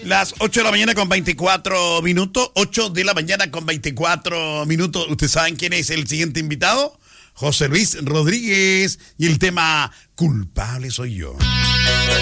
Las 8 de la mañana con 24 minutos. 8 de la mañana con 24 minutos. ¿Ustedes saben quién es el siguiente invitado? José Luis Rodríguez. Y el tema Culpable soy yo.